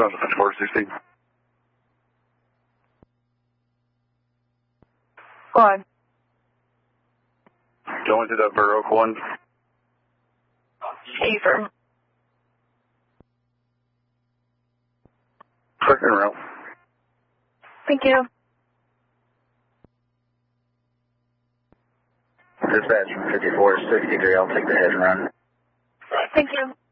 460. Go on. Going to that Burr Oak 1. Affirm. Second route. Thank you. Dispatch from 54 to 63, I'll take the head and run. Thank you.